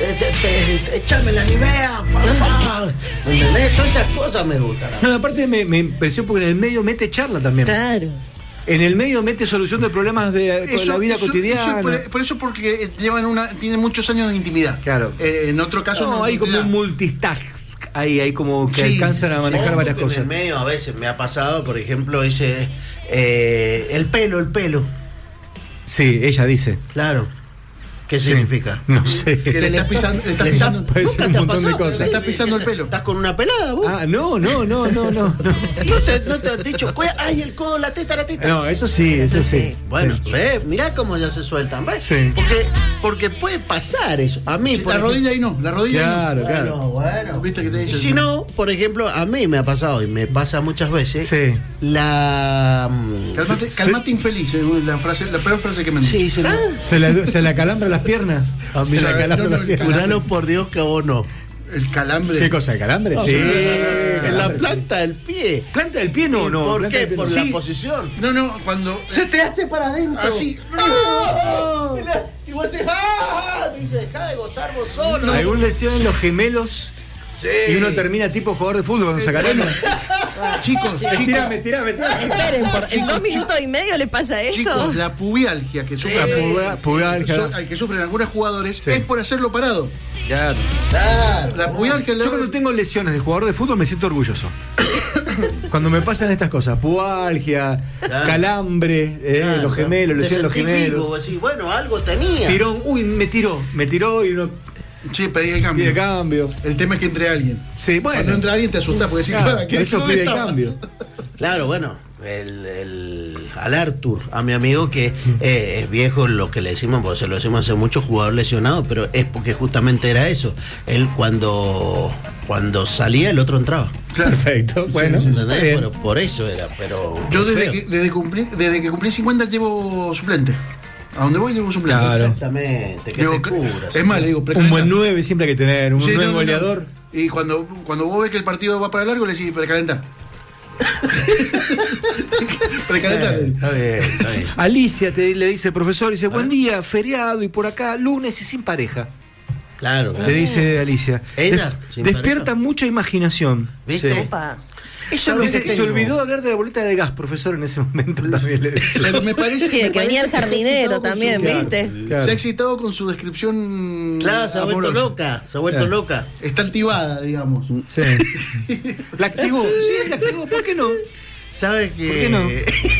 Speaker 3: Échame la Nivea, por favor. ¿Me entendés? Todas esas cosas me gustan.
Speaker 1: No, aparte me impresionó porque en el medio mete charla también.
Speaker 4: Claro.
Speaker 1: En el medio mete solución de problemas de la vida cotidiana.
Speaker 2: Por eso porque tienen muchos años de intimidad.
Speaker 1: Claro.
Speaker 2: En otro caso
Speaker 1: No, hay como un multitask. Hay como que
Speaker 2: Sí,
Speaker 1: alcanzan a manejar varias
Speaker 3: En el
Speaker 1: cosas.
Speaker 3: medio a veces me ha pasado, por ejemplo, ese el pelo.
Speaker 1: Sí, ella dice.
Speaker 3: Claro. ¿Qué
Speaker 1: Sí.
Speaker 3: significa?
Speaker 1: No sé.
Speaker 2: Que le estás pisando,
Speaker 1: Puede ser un montón de cosas.
Speaker 2: Le estás pisando el pelo.
Speaker 3: ¿Estás con una pelada vos?
Speaker 1: Ah, no.
Speaker 3: ¿No te has dicho, ay, el codo, la teta?
Speaker 1: No, eso sí.
Speaker 3: Bueno,
Speaker 1: Sí.
Speaker 3: ve, mirá cómo ya se sueltan, ¿ves?
Speaker 1: Sí.
Speaker 3: Porque puede pasar eso. A mí,
Speaker 2: Sí,
Speaker 3: por
Speaker 2: la
Speaker 3: ejemplo-
Speaker 2: rodilla ahí no, la rodilla
Speaker 1: Claro,
Speaker 2: ahí
Speaker 1: claro.
Speaker 3: Bueno.
Speaker 2: ¿Viste que te he
Speaker 3: Y
Speaker 2: dicho?
Speaker 3: si no, por ejemplo, a mí me ha pasado y me pasa muchas veces.
Speaker 1: Sí.
Speaker 3: La.
Speaker 2: Calmate infeliz, es la peor frase que me han dicho.
Speaker 3: Sí,
Speaker 1: ¿Se le acalambra las piernas? A mí
Speaker 2: Se
Speaker 1: se
Speaker 2: la-
Speaker 1: le acalambra
Speaker 2: no,
Speaker 1: las
Speaker 2: el
Speaker 1: piernas.
Speaker 3: Juralo por Dios que a vos no.
Speaker 2: El calambre.
Speaker 1: ¿Qué cosa? ¿El calambre? Sí.
Speaker 3: En la
Speaker 1: calambre,
Speaker 3: planta del pie.
Speaker 1: sí. ¿Planta del pie? No.
Speaker 3: ¿Por
Speaker 1: planta
Speaker 3: qué?
Speaker 1: del pie
Speaker 3: Por
Speaker 1: no.
Speaker 3: la
Speaker 2: Sí.
Speaker 3: posición.
Speaker 2: No, cuando.
Speaker 3: Se te hace para adentro.
Speaker 2: Así.
Speaker 3: ¡Ah! Y vos decís, ¡ah! Dice, dejá de gozar vos solo.
Speaker 1: ¿Algún lesión en los gemelos?
Speaker 3: Sí.
Speaker 1: Y uno termina tipo jugador de fútbol cuando saca arena.
Speaker 2: Chicos,
Speaker 1: Tirame.
Speaker 4: Esperen, en 2 minutos y medio le pasa eso.
Speaker 2: chicos, la pubialgia que sufren,
Speaker 1: pubialgia.
Speaker 2: que sufren algunos jugadores
Speaker 1: Sí.
Speaker 2: es por hacerlo parado.
Speaker 1: Claro.
Speaker 3: Claro.
Speaker 2: La pubialgia
Speaker 1: Yo cuando tengo lesiones de jugador de fútbol me siento orgulloso. Cuando me pasan estas cosas, pubalgia,
Speaker 3: Claro.
Speaker 1: calambre,
Speaker 3: Claro,
Speaker 1: los gemelos,
Speaker 3: te
Speaker 1: lesiones de los
Speaker 3: sentís
Speaker 1: gemelos.
Speaker 3: vivo, decís, bueno, algo tenía.
Speaker 1: Tirón, me tiró y uno
Speaker 2: Sí, pedí el cambio.
Speaker 1: pide cambio.
Speaker 2: El tema es que entre alguien.
Speaker 1: Sí, bueno.
Speaker 2: Cuando entra alguien te asustas porque decís,
Speaker 1: Claro,
Speaker 2: ¿para qué?
Speaker 1: eso
Speaker 2: ¿Dónde
Speaker 1: pide
Speaker 2: estabas?
Speaker 1: cambio.
Speaker 3: Claro, bueno, al Artur, a mi amigo que es viejo, lo que le decimos, porque se lo decimos hace mucho, jugador lesionado, pero es porque justamente era eso. Él cuando salía, el otro entraba.
Speaker 2: Claro.
Speaker 1: Perfecto, bueno.
Speaker 2: sí,
Speaker 3: ¿Entendés?
Speaker 1: está bien.
Speaker 3: Pero por eso era, pero.
Speaker 2: Yo
Speaker 3: feo.
Speaker 2: desde que cumplí 50 llevo suplente. A donde voy llevo suplente.
Speaker 1: Claro.
Speaker 3: Exactamente, que
Speaker 2: Digo,
Speaker 3: te cubras.
Speaker 2: es más, le digo,
Speaker 1: Un
Speaker 2: precalentá.
Speaker 1: buen 9 siempre hay que tener, un
Speaker 2: Sí,
Speaker 1: buen
Speaker 2: no.
Speaker 1: goleador.
Speaker 2: Y cuando vos ves que el partido va para largo, le decís, precalentá. Precalentá.
Speaker 3: Está bien.
Speaker 1: Alicia le dice, profesor, dice, buen día, feriado y por acá, lunes y sin pareja.
Speaker 3: Claro,
Speaker 1: Le dice Alicia.
Speaker 3: ¿Ella? ¿Sin
Speaker 1: Despierta
Speaker 3: pareja?
Speaker 1: mucha imaginación.
Speaker 3: ¿Viste?
Speaker 1: Sí.
Speaker 4: Opa.
Speaker 3: Eso es lo que
Speaker 1: Se
Speaker 3: tengo.
Speaker 1: olvidó de hablar de la boleta de gas, profesor, en ese momento también le dice.
Speaker 2: Pero me parece
Speaker 4: Sí, de
Speaker 2: me
Speaker 4: que venía el
Speaker 2: parece se ha
Speaker 4: jardinero
Speaker 2: excitado con
Speaker 4: también,
Speaker 2: su-
Speaker 4: ¿viste?
Speaker 1: Claro.
Speaker 2: Se ha excitado con su descripción.
Speaker 3: Claro, se ha vuelto
Speaker 2: amorosa.
Speaker 3: loca, se ha vuelto
Speaker 1: Claro.
Speaker 3: loca.
Speaker 2: Está activada, digamos.
Speaker 1: Sí. La activó. Sí, la activó. ¿Por qué no?
Speaker 3: ¿Sabes que?
Speaker 1: ¿Por qué no?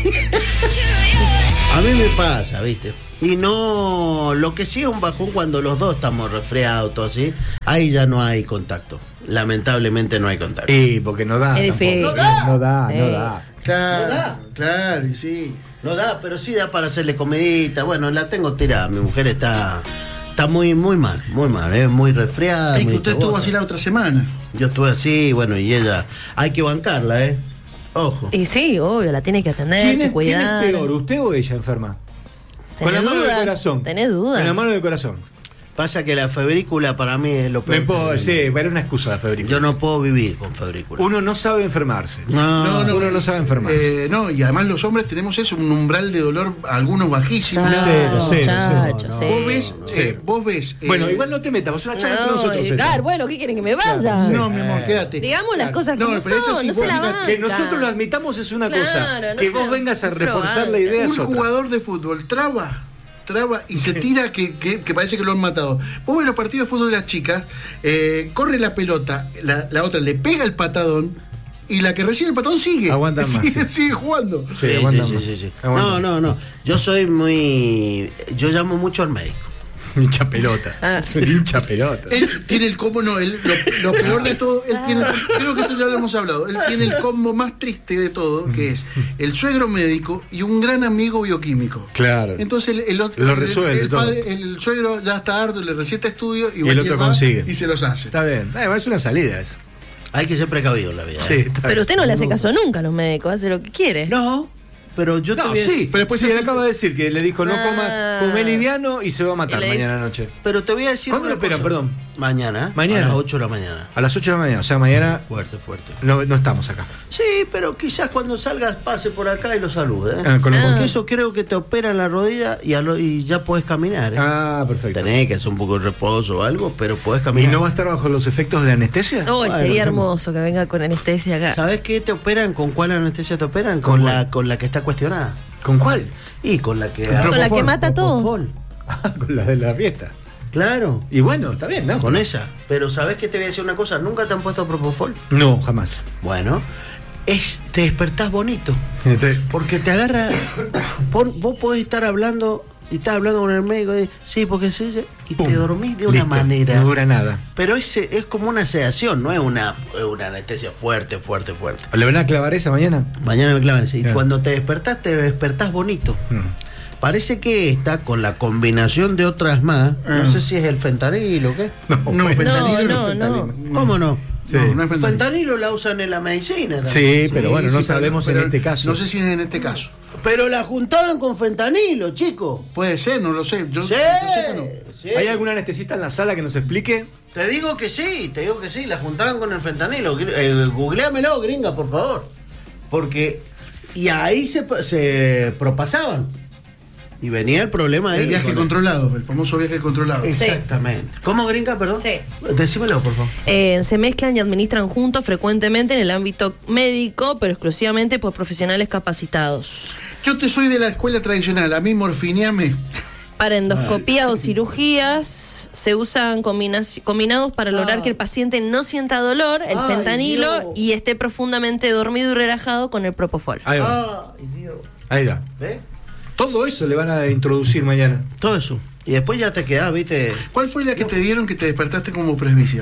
Speaker 3: A mí me pasa, ¿viste? Y no, lo que sí es un bajón cuando los dos estamos resfriados, todo así, ahí ya no hay contacto. Lamentablemente no hay contacto.
Speaker 1: Porque no da.
Speaker 4: Es difícil.
Speaker 1: tampoco. No da.
Speaker 2: Claro,
Speaker 3: ¿No da?
Speaker 2: claro, y sí.
Speaker 3: No da, pero sí da para hacerle comidita. Bueno, la tengo tirada. Mi mujer está muy mal, muy resfriada.
Speaker 2: Es que
Speaker 3: muy
Speaker 2: usted estuvo
Speaker 3: tobosa.
Speaker 2: así la otra semana.
Speaker 3: Yo estuve así, bueno, y ella, hay que bancarla, Ojo.
Speaker 4: Y sí, obvio, la tiene que atender,
Speaker 1: ¿Quién
Speaker 4: que
Speaker 1: es
Speaker 4: cuidar.
Speaker 1: peor, usted o ella enferma? Con la
Speaker 4: ¿Tenés
Speaker 1: mano del
Speaker 4: dudas?
Speaker 1: corazón.
Speaker 4: ¿Tenés dudas?
Speaker 1: Con la mano del corazón.
Speaker 3: Pasa que la febrícula para mí es lo peor.
Speaker 1: Sí, pero es una excusa la febrícula.
Speaker 3: Yo no puedo vivir con febrícula.
Speaker 1: Uno no sabe enfermarse.
Speaker 3: No,
Speaker 1: uno no sabe enfermarse.
Speaker 2: No, y además los hombres tenemos eso, un umbral de dolor, algunos bajísimos.
Speaker 4: Claro,
Speaker 1: Lo sé.
Speaker 4: muchacho, sí.
Speaker 2: Vos ves.
Speaker 1: Bueno, igual no te metas, vos una charla entre
Speaker 4: No,
Speaker 1: nosotros. esa.
Speaker 4: claro, bueno, ¿qué quieren que me vaya?
Speaker 2: No, mi amor, quédate.
Speaker 4: Digamos las cosas
Speaker 2: No,
Speaker 4: como
Speaker 2: pero eso
Speaker 4: son,
Speaker 2: sí,
Speaker 4: no se la
Speaker 2: significa
Speaker 4: bancan.
Speaker 1: Que nosotros lo admitamos es una
Speaker 4: Claro,
Speaker 1: cosa.
Speaker 4: no
Speaker 1: Que
Speaker 4: se
Speaker 1: vos
Speaker 4: lo-
Speaker 1: vengas a
Speaker 4: no se lo
Speaker 1: reforzar la
Speaker 4: bancan.
Speaker 1: idea es
Speaker 2: Un
Speaker 1: otra.
Speaker 2: jugador de fútbol traba y se tira que parece que lo han matado. Vos ves los partidos de fútbol de las chicas, corre la pelota, la otra le pega el patadón y la que recibe el patadón sigue.
Speaker 1: Aguantan más, sí.
Speaker 2: Sigue jugando.
Speaker 1: Sí, aguantan más. Aguantan.
Speaker 3: No. Yo llamo mucho al médico.
Speaker 1: Hincha pelota.
Speaker 4: Ah.
Speaker 1: Es un hincha pelota.
Speaker 2: Él tiene el combo, lo peor de todo, él tiene, creo que esto ya lo hemos hablado, él tiene el combo más triste de todo, que es el suegro médico y un gran amigo bioquímico.
Speaker 1: Claro.
Speaker 2: Entonces el otro,
Speaker 1: Lo resuelve
Speaker 2: el
Speaker 1: todo.
Speaker 2: padre, el suegro ya está harto, le receta estudios y,
Speaker 1: Y el otro
Speaker 2: va
Speaker 1: consigue.
Speaker 2: y se los hace.
Speaker 1: Está bien. Es una salida eso.
Speaker 3: Hay que ser precavido en la vida.
Speaker 1: Sí, está
Speaker 4: Pero
Speaker 1: bien.
Speaker 4: usted no le hace caso nunca a los médicos, hace lo que quiere.
Speaker 3: No, pero yo te
Speaker 1: No,
Speaker 3: voy a decir.
Speaker 1: sí,
Speaker 2: pero después
Speaker 1: sí,
Speaker 2: se
Speaker 1: le
Speaker 2: hace-
Speaker 1: acaba de decir que le dijo no come liviano y se va a matar
Speaker 4: Y le-
Speaker 1: mañana noche.
Speaker 3: Pero te voy a decir.
Speaker 1: ¿Cuándo
Speaker 3: una
Speaker 1: lo operan,
Speaker 3: cosa.
Speaker 1: perdón?
Speaker 3: Mañana.
Speaker 1: Mañana.
Speaker 3: A las 8 de la mañana.
Speaker 1: A las 8 de la mañana, o sea, mañana
Speaker 3: Fuerte, fuerte.
Speaker 1: no estamos acá.
Speaker 3: Sí, pero quizás cuando salgas pase por acá y lo salude.
Speaker 1: Con
Speaker 3: Eso creo que te operan la rodilla y ya podés caminar.
Speaker 1: perfecto.
Speaker 3: Tenés que hacer un poco de reposo o algo, pero podés
Speaker 1: ¿Y
Speaker 3: caminar.
Speaker 1: no va a estar bajo los efectos de anestesia?
Speaker 4: Oh,
Speaker 3: Bueno,
Speaker 4: sería hermoso que venga con anestesia acá.
Speaker 3: ¿Sabes qué te operan? ¿Con cuál anestesia te operan? Con la que está cuestionada.
Speaker 1: ¿Con cuál?
Speaker 3: Y con la que...
Speaker 4: Con la que mata a todos.
Speaker 3: Propofol.
Speaker 1: Con la de la fiesta.
Speaker 3: Claro,
Speaker 1: Y bueno, está bien, ¿no?
Speaker 3: con esa. Pero ¿sabes qué te voy a decir una cosa? ¿Nunca te han puesto Propofol?
Speaker 1: No, jamás.
Speaker 3: Bueno, te despertás bonito. Porque te agarra... Vos podés estar hablando... Y estás hablando con el médico y sí, porque sí, y
Speaker 1: Pum.
Speaker 3: te dormís de una
Speaker 1: Listo,
Speaker 3: manera.
Speaker 1: No dura nada.
Speaker 3: Pero es como una sedación, no es una anestesia fuerte.
Speaker 1: ¿Le van a clavar esa mañana?
Speaker 3: Mañana me clavan ese. Y
Speaker 1: Claro.
Speaker 3: cuando te despertás bonito. Parece que esta, con la combinación de otras más, no sé si es el fentanilo o qué.
Speaker 2: No, fentanilo
Speaker 4: no,
Speaker 2: fentanilo.
Speaker 3: ¿Cómo no?
Speaker 1: Sí.
Speaker 2: No, no es fentanilo.
Speaker 3: Fentanilo la usan en la medicina también.
Speaker 1: Sí, pero bueno, no
Speaker 2: Sí,
Speaker 1: sabemos
Speaker 2: pero
Speaker 1: en este caso.
Speaker 2: No sé si es en este caso.
Speaker 3: Pero la juntaban con fentanilo, chico.
Speaker 2: Puede ser, no lo sé. Yo
Speaker 3: Sí,
Speaker 2: sé que no.
Speaker 3: sí.
Speaker 1: ¿Hay algún anestesista en la sala que nos explique?
Speaker 3: Te digo que sí, la juntaban con el fentanilo. Googleamelo, gringa, por favor. Porque... Y ahí se propasaban. Y venía el problema ahí.
Speaker 2: El viaje
Speaker 3: con
Speaker 2: controlado, el famoso viaje controlado.
Speaker 3: Exactamente. ¿Cómo, gringa, perdón?
Speaker 4: Sí.
Speaker 3: Decímelo, por favor.
Speaker 4: Se mezclan y administran juntos frecuentemente en el ámbito médico, pero exclusivamente por profesionales capacitados.
Speaker 2: Yo te soy de la escuela tradicional, a mí morfineame.
Speaker 4: Para endoscopías o cirugías se usan combinados para lograr que el paciente no sienta dolor, el
Speaker 3: Ay,
Speaker 4: fentanilo,
Speaker 3: Dios.
Speaker 4: y esté profundamente dormido y relajado con el propofol.
Speaker 1: Ahí va.
Speaker 3: Ay, Dios.
Speaker 1: Ahí va.
Speaker 3: ¿Ves?
Speaker 1: Todo eso le van a introducir mañana.
Speaker 3: Todo eso. Y después ya te quedás, ¿viste?
Speaker 2: ¿Cuál fue la que te dieron que te despertaste como presbicia?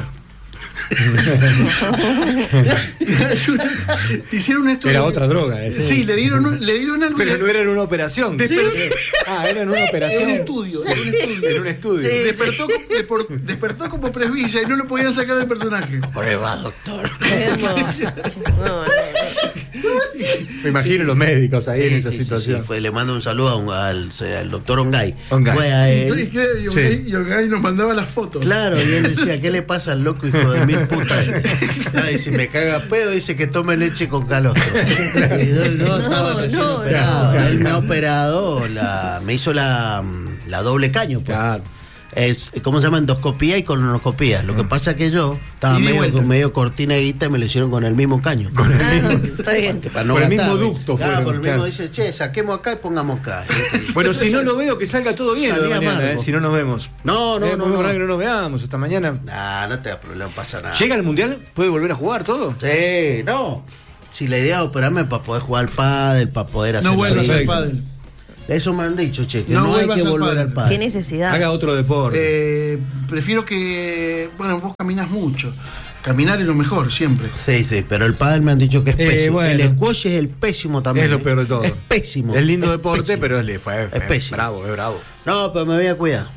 Speaker 2: Te hicieron un estudio.
Speaker 1: Era otra droga esa.
Speaker 2: Sí, le dieron algo.
Speaker 1: Pero no era en una operación. Era en una operación.
Speaker 2: Era un estudio. Era un estudio.
Speaker 1: Era un estudio.
Speaker 2: Despertó como presbicia y no lo podían sacar del personaje.
Speaker 3: Prueba, doctor.
Speaker 4: Qué hermoso. No.
Speaker 1: Me imagino los médicos ahí en esa
Speaker 3: Sí,
Speaker 1: situación.
Speaker 3: le mando un saludo al doctor Ongay.
Speaker 1: Ongay.
Speaker 3: Fue a él.
Speaker 2: Y Ogay nos mandaba las fotos.
Speaker 3: Claro, y él decía, ¿qué le pasa al loco hijo de mil putas? Y si me caga pedo, dice que tome leche con calostro. Y yo estaba recién
Speaker 4: no,
Speaker 3: operado.
Speaker 1: no.
Speaker 3: Él me ha operado, me hizo la doble caño. Pues.
Speaker 1: Claro.
Speaker 3: ¿Cómo se llama? Endoscopía y colonoscopía. Lo que pasa es que yo estaba
Speaker 2: Y de vuelta.
Speaker 3: medio cortina de guita y me lo hicieron con el mismo caño.
Speaker 1: Con el
Speaker 4: Ah,
Speaker 1: mismo.
Speaker 4: está bien.
Speaker 3: Que para no
Speaker 1: Por el
Speaker 3: gastar,
Speaker 1: mismo
Speaker 3: ¿ves?
Speaker 1: ducto
Speaker 3: Claro,
Speaker 1: fueron,
Speaker 3: por el mismo
Speaker 1: claro.
Speaker 3: dice, che, saquemos acá y pongamos acá.
Speaker 1: Bueno, si no lo veo, que salga todo bien
Speaker 3: Salía
Speaker 1: de mañana,
Speaker 3: amargo.
Speaker 1: si no nos vemos.
Speaker 3: No.
Speaker 1: Que no nos veamos hasta mañana.
Speaker 3: Nah, no te da problema, no pasa nada.
Speaker 1: ¿Llega al mundial? ¿Puede volver a jugar todo?
Speaker 3: Sí, no. Si la idea es operarme para poder jugar al pádel, para poder hacer
Speaker 2: No vuelvas
Speaker 3: la
Speaker 2: al
Speaker 3: vida.
Speaker 2: pádel.
Speaker 3: Eso me han dicho, che, que
Speaker 2: No
Speaker 3: no, hay
Speaker 2: vuelvas
Speaker 3: que
Speaker 2: al
Speaker 3: volver
Speaker 2: pádel.
Speaker 3: al pádel.
Speaker 4: Qué necesidad.
Speaker 1: Haga otro deporte.
Speaker 2: Prefiero que. Bueno, vos caminás mucho. Caminar es lo mejor, siempre.
Speaker 3: Sí, pero el pádel me han dicho que es pésimo.
Speaker 1: bueno.
Speaker 3: El squash es el pésimo también.
Speaker 1: Es lo peor de todo.
Speaker 3: Es pésimo.
Speaker 1: Es lindo deporte,
Speaker 3: pésimo.
Speaker 1: pero es
Speaker 3: pésimo.
Speaker 1: bravo, es bravo.
Speaker 3: No, pero me voy a cuidar,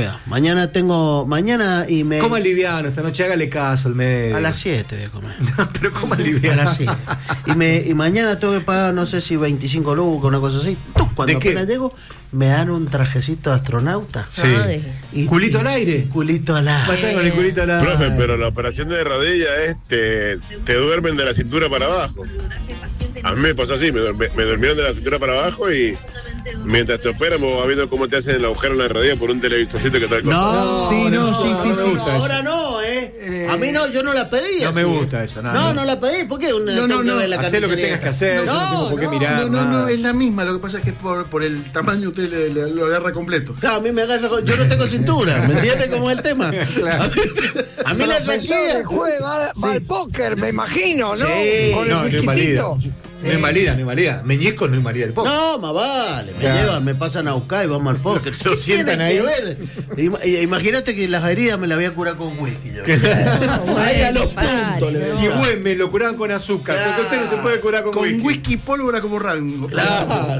Speaker 3: Mañana y me...
Speaker 1: Coma liviano esta noche, hágale caso al médico.
Speaker 3: A las 7 voy a comer.
Speaker 1: No, pero coma
Speaker 3: A
Speaker 1: liviano.
Speaker 3: las 7. Y mañana tengo que pagar, no sé si 25 lucas, una cosa así. Cuando
Speaker 1: ¿De qué?
Speaker 3: apenas llego, me dan un trajecito de astronauta.
Speaker 1: Sí.
Speaker 4: Ay.
Speaker 1: ¿Culito al aire?
Speaker 3: Culito al
Speaker 1: Va a
Speaker 3: aire.
Speaker 1: estar con el culito al aire.
Speaker 6: Profe, pero la operación de rodilla es te duermen de la cintura para abajo. A mí me pasó así, me durmieron de la cintura para abajo y mientras te operan vos vas viendo cómo te hacen el agujero en la rodilla por un televisorcito que está al costado.
Speaker 3: No,
Speaker 2: Sí, no, sí,
Speaker 1: me
Speaker 2: sí.
Speaker 1: gusta
Speaker 3: ahora no, A mí no, yo no la pedí.
Speaker 1: No
Speaker 3: así.
Speaker 1: me gusta eso, nada.
Speaker 3: No la pedí. ¿Por qué?
Speaker 2: No,
Speaker 3: la
Speaker 1: Hacé lo que tengas que hacer, yo no tengo por qué mirar.
Speaker 2: No, es la misma. Lo que pasa es que por el tamaño usted lo agarra completo.
Speaker 3: Claro, a mí me agarra. Yo no tengo cintura. ¿Me entiendes cómo es el tema?
Speaker 1: Claro.
Speaker 3: A mí la
Speaker 5: Profesor,
Speaker 3: energía.
Speaker 5: el juez va al póker, me imagino, ¿no?
Speaker 3: Sí.
Speaker 5: Con
Speaker 1: No,
Speaker 5: el
Speaker 1: no invalida.
Speaker 5: whiskycito.
Speaker 1: No invalida. Meñesco no invalida el poco.
Speaker 3: No, más vale, me
Speaker 1: Claro.
Speaker 3: llevan, me pasan a buscar y vamos al póker.
Speaker 1: Se lo sientan ahí.
Speaker 3: Imagínate que las heridas me las voy a curar con whisky. Yo. Ahí a los puntos. le
Speaker 1: Si
Speaker 3: decía.
Speaker 1: buen me lo curaban con azúcar,
Speaker 3: Claro.
Speaker 1: porque usted no se puede curar con,
Speaker 2: Con whisky pólvora como rango.
Speaker 3: Claro.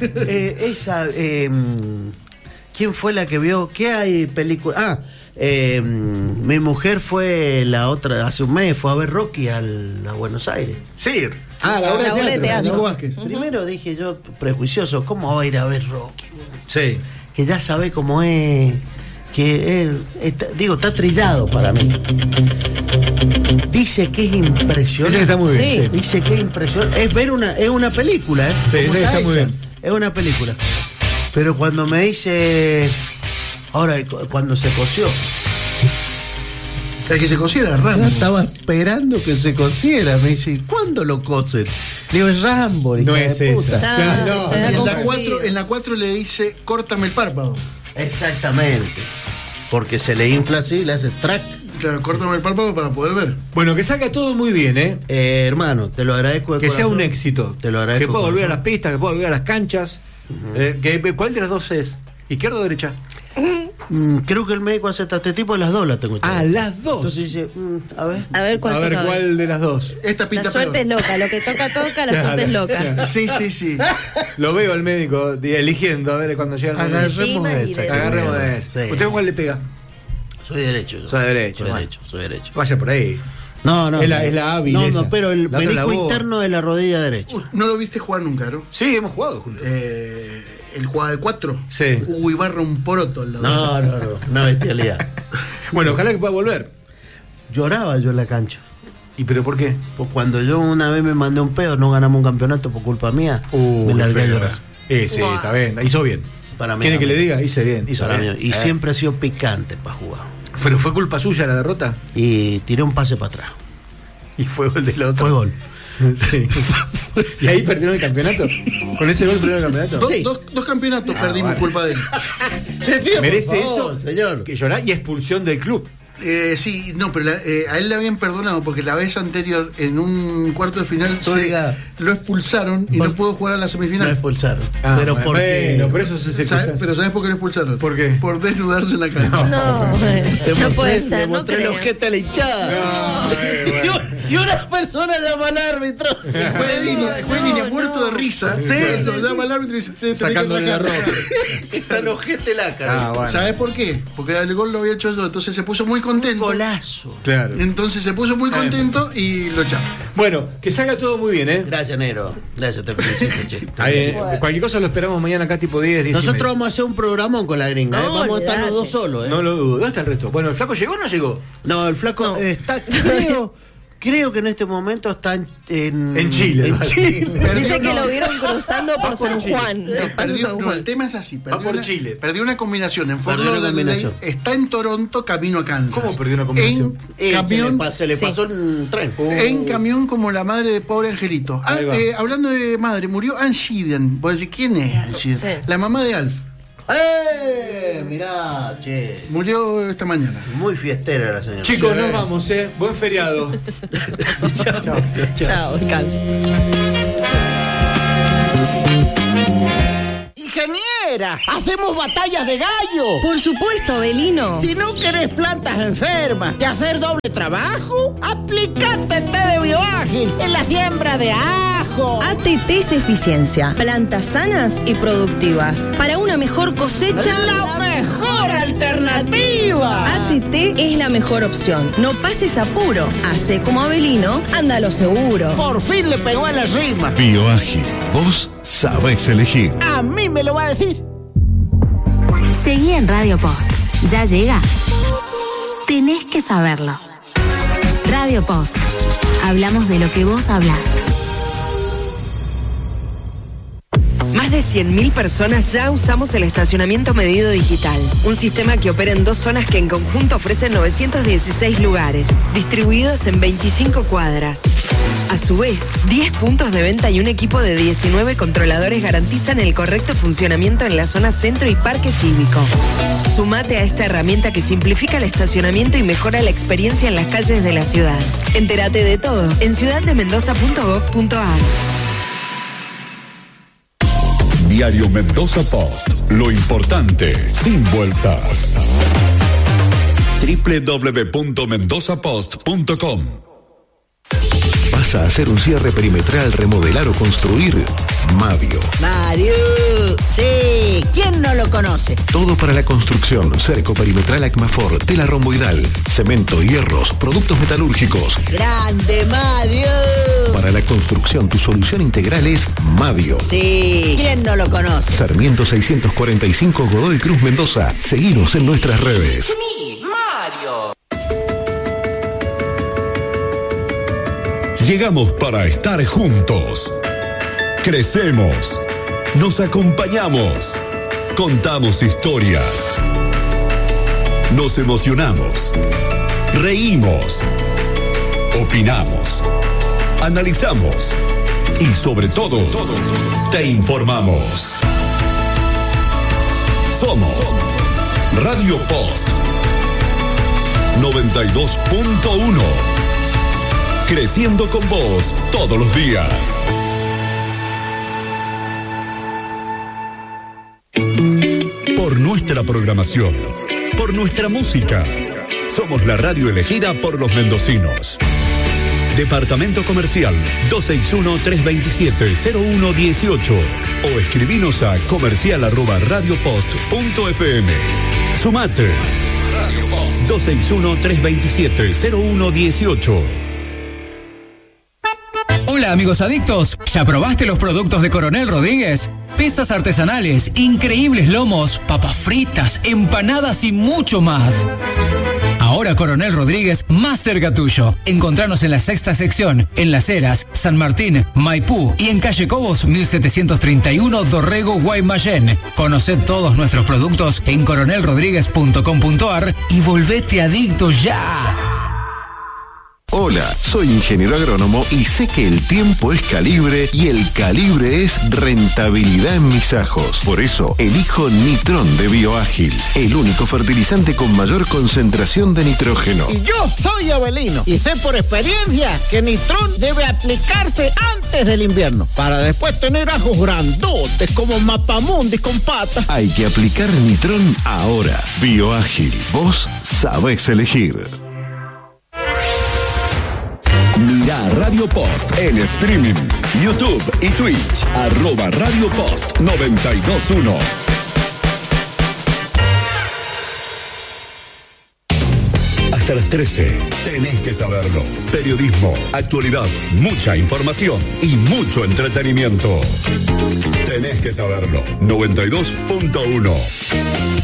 Speaker 3: ¿Quién fue la que vio? ¿Qué hay película? Mi mujer fue hace un mes, fue a ver Rocky a Buenos Aires.
Speaker 2: Sí.
Speaker 1: La obra de teatro.
Speaker 2: Nico Vázquez.
Speaker 3: Primero dije yo, prejuicioso, ¿cómo va a ir a ver Rocky?
Speaker 1: Sí.
Speaker 3: Que ya sabe cómo es, que él está trillado para mí. Dice que es impresionante.
Speaker 1: Dice que está muy bien.
Speaker 4: Sí.
Speaker 1: Sí.
Speaker 3: Dice que es impresionante. Es una película, ¿eh?
Speaker 1: Sí,
Speaker 3: ¿Cómo
Speaker 1: está muy
Speaker 3: hecha?
Speaker 1: bien.
Speaker 3: Es una película. Pero cuando me dice, ahora cuando se coció,
Speaker 2: El que se cosiera,
Speaker 3: yo
Speaker 2: Rambo.
Speaker 3: estaba esperando que se cosiera. Me dice, ¿cuándo lo cosen? Le digo, es Rambo,
Speaker 1: No
Speaker 3: hija
Speaker 1: es
Speaker 3: de
Speaker 1: esa.
Speaker 3: puta.
Speaker 1: No,
Speaker 4: se da
Speaker 2: En la
Speaker 4: confundido.
Speaker 2: 4, en la 4 le dice, córtame el párpado.
Speaker 3: Exactamente. Porque se le infla así, le hace track.
Speaker 2: Claro, córtame el párpado para poder ver.
Speaker 1: Bueno, que salga todo muy bien, ¿eh?
Speaker 3: Hermano, te lo agradezco de
Speaker 1: Que sea
Speaker 3: corazón.
Speaker 1: un éxito.
Speaker 3: Te lo agradezco.
Speaker 1: Que pueda volver a las
Speaker 3: corazón.
Speaker 1: pistas, que pueda volver a las canchas. ¿Cuál de las dos es? ¿Izquierda o derecha?
Speaker 3: Creo que el médico acepta este tipo de las dos, las tengo
Speaker 1: Ah, las dos.
Speaker 3: Entonces dice, a ver.
Speaker 4: A ver cuál
Speaker 1: A ver
Speaker 4: toca.
Speaker 1: cuál de las dos.
Speaker 2: Esta pinta
Speaker 4: La suerte
Speaker 2: peor.
Speaker 4: es loca, lo que toca, la suerte es loca.
Speaker 2: Sí, sí, sí.
Speaker 1: Lo veo al médico eligiendo a ver cuando llega el momento.
Speaker 3: Agarremos
Speaker 4: Encima y
Speaker 3: esa.
Speaker 4: de-
Speaker 1: Agarremos de eso.
Speaker 3: Sí.
Speaker 1: ¿Usted cuál le pega?
Speaker 3: Soy derecho. yo.
Speaker 1: Soy derecho,
Speaker 3: Soy
Speaker 1: bueno.
Speaker 3: derecho, soy derecho.
Speaker 1: Vaya por ahí.
Speaker 3: No.
Speaker 1: Es la hábil
Speaker 3: No,
Speaker 1: esa.
Speaker 3: pero el
Speaker 1: La otra la
Speaker 3: menisco
Speaker 1: voz.
Speaker 3: interno de la rodilla derecha.
Speaker 2: No lo viste jugar nunca, ¿no?
Speaker 1: Sí, hemos jugado juntos.
Speaker 2: El jugaba de 4.
Speaker 1: Sí.
Speaker 2: Hugo Ibarra un poroto al lado.
Speaker 3: No, bestialidad.
Speaker 1: Bueno, ojalá que pueda volver.
Speaker 3: Lloraba yo en la cancha.
Speaker 1: ¿Y pero por qué?
Speaker 3: Pues cuando yo una vez me mandé un pedo, no ganamos un campeonato por culpa mía, me largué a llorar.
Speaker 1: Sí, está bien. Hizo bien.
Speaker 3: Para mí
Speaker 1: ¿Quiere que le
Speaker 3: también.
Speaker 1: diga? Hice bien. Hizo
Speaker 3: Para
Speaker 1: bien.
Speaker 3: mí. Y siempre ha sido picante para jugar.
Speaker 1: ¿Pero fue culpa suya la derrota?
Speaker 3: Y tiré un pase para atrás.
Speaker 1: Y fue gol de la otra.
Speaker 3: Fue gol.
Speaker 1: Sí. ¿Y ahí perdieron el campeonato? ¿Con ese gol perdieron el campeonato?
Speaker 3: Sí.
Speaker 2: Dos campeonatos perdimos culpa de él.
Speaker 1: ¿Merece
Speaker 3: Por favor,
Speaker 1: eso?
Speaker 3: señor.
Speaker 1: Que llorar y expulsión del club.
Speaker 2: Sí, no, pero a él le habían perdonado porque la vez anterior, en un cuarto de final,
Speaker 3: Oiga.
Speaker 2: lo expulsaron y no pudo jugar a la
Speaker 3: No
Speaker 2: semifinal.
Speaker 3: expulsaron.
Speaker 1: Ah,
Speaker 3: pero ¿por qué?
Speaker 1: bueno, pero eso se
Speaker 2: Pero ¿sabes por qué lo expulsaron?
Speaker 1: ¿Por qué?
Speaker 2: Por desnudarse en la cancha.
Speaker 4: No puede ser, no
Speaker 3: mostré el
Speaker 4: creo.
Speaker 3: ojete a la hinchada. Y una persona llama al árbitro.
Speaker 2: El juez de línea muerto de risa.
Speaker 3: Sí,
Speaker 2: Eso,
Speaker 3: sí,
Speaker 2: llama al árbitro y dice, "Tenés que
Speaker 1: Sacándole la
Speaker 2: rajar".
Speaker 1: ropa.
Speaker 3: Está en ojete la cara.
Speaker 1: Ah, bueno.
Speaker 2: ¿Sabes por qué? Porque el gol lo había hecho yo, entonces se puso muy contento.
Speaker 3: Golazo.
Speaker 1: Claro.
Speaker 2: Entonces se puso muy contento y lo echamos.
Speaker 1: Bueno, que salga todo muy bien, ¿eh?
Speaker 3: Gracias, Nero. Gracias, te felicito, che.
Speaker 1: Cualquier cosa lo esperamos mañana acá tipo 10, 10.
Speaker 3: Nosotros vamos a hacer un programón con la gringa.
Speaker 4: No,
Speaker 3: Vamos a estar los
Speaker 4: olvidate.
Speaker 3: dos solos.
Speaker 1: No lo dudo. ¿Dónde está el resto? Bueno, ¿el flaco llegó o no llegó?
Speaker 3: No, el flaco está. Creo que en este momento está en
Speaker 1: Chile.
Speaker 3: En Chile.
Speaker 4: Dice que lo vieron cruzando por San Juan. de paso San
Speaker 2: No,
Speaker 4: Juan.
Speaker 2: el tema es así.
Speaker 1: por Chile.
Speaker 2: Perdió una combinación en Fort
Speaker 3: Perdió una
Speaker 2: Lauderdale,
Speaker 3: combinación.
Speaker 2: está en Toronto, camino a Kansas.
Speaker 1: ¿Cómo perdió una combinación?
Speaker 2: En camión,
Speaker 3: Se le
Speaker 4: Sí.
Speaker 3: pasó el tren.
Speaker 2: en camión como la madre de pobre Angelito.
Speaker 1: Ahí va.
Speaker 2: Hablando de madre, murió Ann Shiden. ¿Vos decís quién es Ann Shiden?
Speaker 4: Sí.
Speaker 2: La mamá de Alf.
Speaker 3: Mirá, che.
Speaker 2: Murió esta mañana.
Speaker 3: Muy fiestera la señora.
Speaker 1: Chicos, nos vamos, ¿eh? Buen feriado.
Speaker 4: Chao, descansa.
Speaker 7: Ingeniera, hacemos batallas de gallo.
Speaker 4: Por supuesto, Belino.
Speaker 7: Si no querés plantas enfermas y hacer doble trabajo, aplicate té de bioágil en la siembra de ajo.
Speaker 4: ATT es eficiencia. Plantas sanas y productivas. Para una mejor cosecha.
Speaker 7: La mejor alternativa.
Speaker 4: ATT es la mejor opción. No pases apuro. Hace como Abelino, ándalo seguro.
Speaker 7: Por fin le pegó a la rima.
Speaker 8: Bioágil, vos sabés elegir.
Speaker 7: A mí me lo va a decir.
Speaker 9: Seguí en Radio Post. Ya llega. Tenés que saberlo. Radio Post. Hablamos de lo que vos hablás.
Speaker 10: Más de 100.000 personas ya usamos el estacionamiento medido digital, un sistema que opera en 2 zonas que en conjunto ofrecen 916 lugares, distribuidos en 25 cuadras. A su vez, 10 puntos de venta y un equipo de 19 controladores garantizan el correcto funcionamiento en la zona centro y parque cívico. Sumate a esta herramienta que simplifica el estacionamiento y mejora la experiencia en las calles de la ciudad. Entérate de todo en ciudaddemendoza.gov.ar.
Speaker 8: Diario Mendoza Post. Lo importante, sin vueltas. www.mendozapost.com.
Speaker 11: ¿Vas a hacer un cierre perimetral, remodelar o construir? Madio.
Speaker 7: Mario, sí, ¿quién no lo conoce?
Speaker 11: Todo para la construcción, cerco perimetral Acmafor, tela romboidal, cemento, hierros, productos metalúrgicos.
Speaker 7: ¡Grande Mario!
Speaker 11: Para la construcción, tu solución integral es Madio.
Speaker 7: Sí, ¿quién no lo conoce?
Speaker 11: Sarmiento 645, Godoy Cruz, Mendoza. Seguinos en nuestras redes.
Speaker 7: Mario.
Speaker 8: Llegamos para estar juntos. Crecemos. Nos acompañamos. Contamos historias. Nos emocionamos. Reímos. Opinamos. Analizamos. Y sobre todo, te informamos. Somos Radio Post 92.1. Creciendo con vos todos los días. Por nuestra programación, por nuestra música, somos la radio elegida por los mendocinos. Departamento Comercial 261-327-0118 o escribinos a comercial@radiopost.fm. Sumate. 261-327-0118.
Speaker 12: Hola amigos adictos, ¿ya probaste los productos de Coronel Rodríguez? Pizzas artesanales, increíbles lomos, papas fritas, empanadas y mucho más. Ahora Coronel Rodríguez, más cerca tuyo. Encontranos en la sexta sección, en Las Heras, San Martín, Maipú y en calle Cobos 1731, Dorrego, Guaymallén. Conoced todos nuestros productos en coronelrodríguez.com.ar y volvete adicto ya.
Speaker 11: Hola, soy ingeniero agrónomo y sé que el tiempo es calibre y el calibre es rentabilidad en mis ajos. Por eso, elijo Nitrón de Bioágil, el único fertilizante con mayor concentración de nitrógeno.
Speaker 7: Y yo soy Avelino y sé por experiencia que Nitrón debe aplicarse antes del invierno para después tener ajos grandotes como mapamundis con patas.
Speaker 11: Hay que aplicar Nitrón ahora. Bioágil, vos sabés elegir.
Speaker 8: Mira Radio Post en streaming, YouTube y Twitch, @Radio Post 921. Hasta las 13, tenés que saberlo. Periodismo, actualidad, mucha información y mucho entretenimiento. Tenés que saberlo. 92.1.